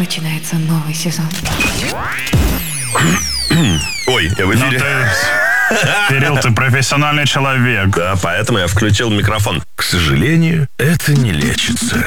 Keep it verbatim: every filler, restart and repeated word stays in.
начинается новый сезон. Ой, я в эфире. Кирилл, ты профессиональный человек. Да, поэтому я включил микрофон. К сожалению, это не лечится.